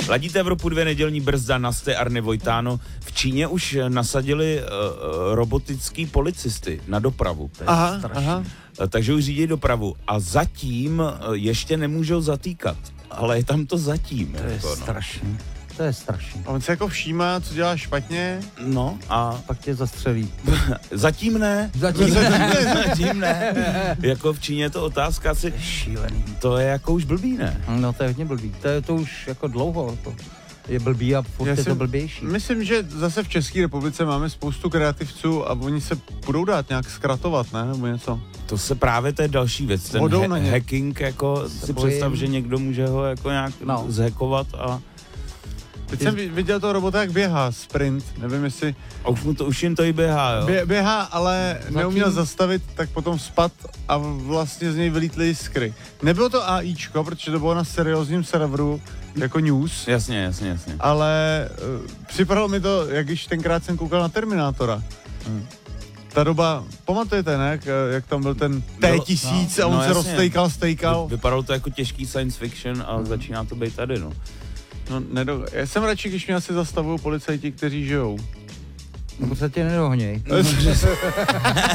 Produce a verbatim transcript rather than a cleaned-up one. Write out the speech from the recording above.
Ladíte Evropu dvě nedělní brzda, Naste, Arne Vojtáno. V Číně už nasadili uh, robotický policisty na dopravu. Aha, aha. Takže už řídí dopravu a zatím ještě nemůžou zatýkat. Ale je tam to zatím. To je jako, no. strašný. To je strašný. A on se jako všímá, co dělá špatně. No a pak tě zastřelí. Zatím ne. Zatím ne. Zatím ne. Jako v Číně je to otázka asi... To je šílený. To je jako už blbý, ne? No to je hodně blbý. To je to už jako dlouho. To je blbý a furt je to blbější. Myslím, že zase v České republice máme spoustu kreativců a oni se budou dát nějak zkratovat, ne? Nebo něco. To se právě, to je další věc. Ten ha- hacking, jako si bojím. představ, že někdo může ho jako nějak no. zhackovat a... Teď jsem viděl toho robota, jak běhá, sprint, nevím jestli... A už, mu to, už jim to i běhá, jo? Bě, běhá, ale Zatím... neuměl zastavit, tak potom spad a vlastně z něj vylítly jiskry. Nebylo to AIčko, protože to bylo na seriózním serveru, jako news. Jasně, jasně, jasně. Ale uh, připadalo mi to, jak když tenkrát jsem koukal na Terminátora. Hmm. Ta doba, pamatujete, ne? Jak, jak tam byl ten T tisíc no, a on no, se rozstejkal, stejkal. Vy, vypadalo to jako těžký science fiction a hmm. začíná to být tady, no. No, nedo... Já jsem radši, když mě asi zastavují policajti, kteří žijou. No, se tě nedohněj.